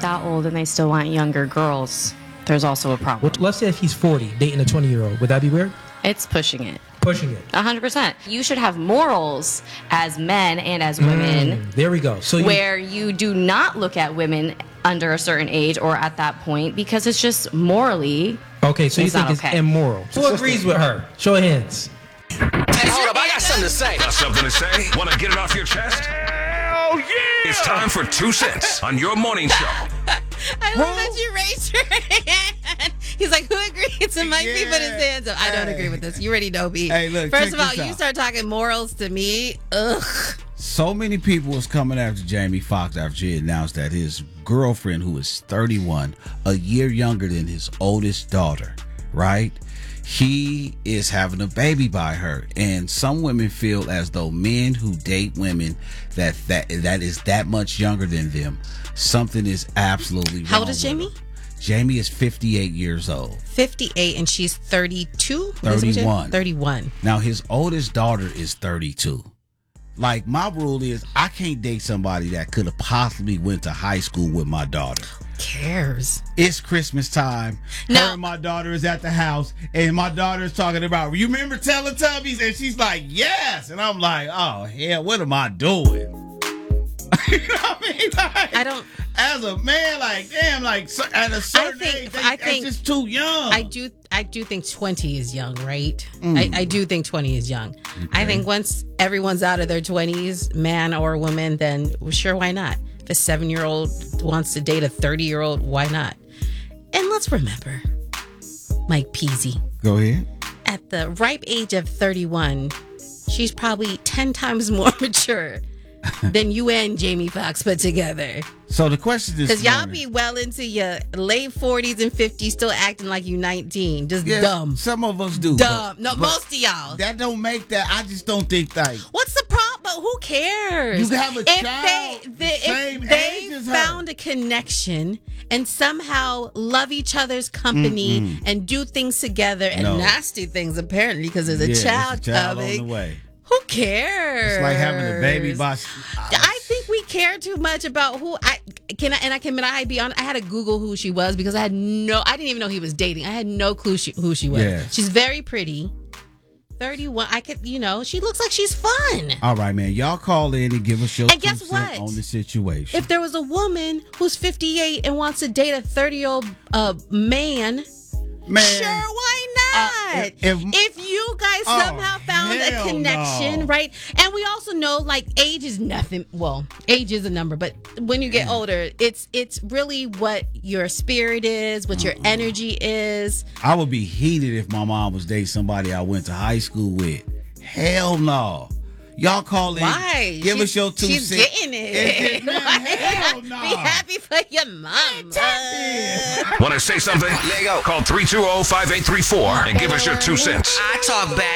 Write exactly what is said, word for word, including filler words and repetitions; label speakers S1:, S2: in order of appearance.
S1: that old and they still want younger girls, there's also a problem.
S2: Well, let's say if he's forty, dating a twenty-year-old, would that be weird?
S1: It's pushing it.
S2: Pushing it.
S1: one hundred percent. You should have morals as men and as women.
S2: Mm, there we go. So you,
S1: where you do not look at women under a certain age or at that point because it's just morally.
S2: Okay, so you
S1: it's
S2: think
S1: not
S2: it's
S1: okay.
S2: immoral. Who agrees with her? Show of hands.
S3: Hey, hold up, I got something to say.
S4: Got something to say? Want to get it off your chest?
S3: Hell yeah!
S4: It's time for Two Cents on your morning show.
S5: I love that you raised your hand. He's like, who agrees? And Mike
S6: Yeah.
S5: put his hands up. I don't
S6: Hey.
S5: agree with this. You already know me.
S6: Hey, look,
S5: First
S6: check
S5: of all,
S6: this
S5: you
S6: out.
S5: start talking morals to me. Ugh.
S6: So many people was coming after Jamie Foxx after she announced that his girlfriend, who is thirty-one, a year younger than his oldest daughter, right? He is having a baby by her. And some women feel as though men who date women that that, that is that much younger than them, something is absolutely wrong.
S5: How old is
S6: with
S5: Jamie?
S6: them. Jamie is fifty-eight years old.
S5: fifty-eight and she's thirty-two?
S6: thirty-one.
S5: thirty-one.
S6: Now, his oldest daughter is thirty-two. Like, my rule is I can't date somebody that could have possibly went to high school with my daughter.
S5: Cares?
S6: It's Christmas time.
S5: No.
S6: Her and my daughter is at the house, and my daughter is talking about, you remember Teletubbies? And she's like, yes. And I'm like, oh, hell, what am I doing? You know what I mean? Like,
S5: I don't.
S6: as a man, like, damn, like, so- at a certain
S5: think-
S6: age, they,
S5: I
S6: that's
S5: think-
S6: just too young.
S5: I do I do think twenty is young, right?
S6: Mm.
S5: I, I do think twenty is young. I think once everyone's out of their twenties, man or woman, then sure, why not? If a seven-year-old wants to date a thirty-year-old, why not? And let's remember, Mike Peasy,
S6: Go ahead.
S5: at the ripe age of thirty-one, she's probably ten times more mature than you and Jamie Foxx put together.
S6: So the question is,
S5: Because y'all be well into your late forties and fifties still acting like you nineteen. Just
S6: yeah,
S5: dumb.
S6: Some of us do.
S5: Dumb.
S6: but-
S5: No,
S6: but
S5: most of y'all.
S6: That don't make that. I just don't think like.
S5: What's the problem? But who cares?
S6: You have a
S5: if
S6: child
S5: they,
S6: the
S5: they,
S6: same
S5: if they
S6: age as her.
S5: found a connection and somehow love each other's company
S6: Mm-mm.
S5: and do things together and
S6: No.
S5: nasty things apparently because there's a
S6: Yeah,
S5: child,
S6: there's a child on
S5: coming.
S6: the way.
S5: Who cares?
S6: It's like having a baby by.
S5: I think we care too much about who I can. I, and I can admit, I be honest. I had to Google who she was because I had no. I didn't even know he was dating. I had no clue she, who she was.
S6: Yeah.
S5: She's very pretty. thirty-one. I could, you know, she looks like she's fun.
S6: All right, man. Y'all call in and give us your
S5: And
S6: two
S5: guess
S6: cents
S5: what?
S6: on the situation.
S5: If there was a woman who's fifty-eight and wants to date a thirty-year-old uh, man,
S6: Man,
S5: sure, why not?
S6: Uh, if- if-
S5: if you guys
S6: Oh,
S5: somehow found a
S6: hell
S5: connection,
S6: no.
S5: right? And we also know, like, age is nothing. Well, age is a number, but when you get older, it's it's really what your spirit is, what your energy is.
S6: I would be heated if my mom was dating somebody I went to high school with. Hell no. Y'all call in.
S5: Why?
S6: Give
S5: she's,
S6: us your two
S5: She's
S6: cents.
S5: getting it.
S6: Man, hell no.
S5: Be happy for your mom.
S4: Want to say something?
S3: Let go.
S4: Call three two zero, five eight three four and give us your two cents.
S3: I talk back.